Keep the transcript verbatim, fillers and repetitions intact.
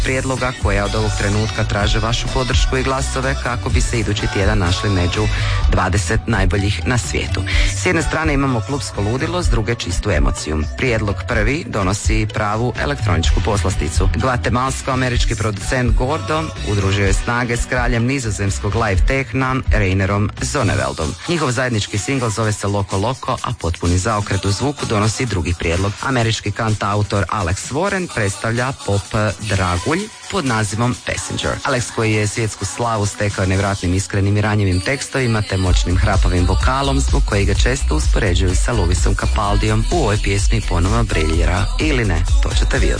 prijedloga koja od ovog trenutka traže vašu podršku i glasove kako bi se idući tjedan našli među dvadeset najboljih na svijetu. S jedne strane imamo klubsko ludilo, s druge čistu emociju. Prijedlog prvi donosi pravu elektroničku poslasticu. Gvatemalsko-američki producent Gordo udružio je snage s kraljem nizozemskog live tehna Reinerom Zonneveldom. Njihov zajednički singl zove se Loco Loco, a potpuni zaokret u zvuku donosi drugi prijedlog. Američki kantautor Alex Warren predstavlja pop dragulj pod nazivom Passenger. Alex, koji je svjetsku slavu stekao nevjerojatnim iskrenim i ranjivim tekstovima te moćnim hrapavim vokalom, zbog koji ga često uspoređuju sa Louisom Capaldijom, u ovoj pjesmi ponovno briljira. Ili ne, to ćete vidjeti.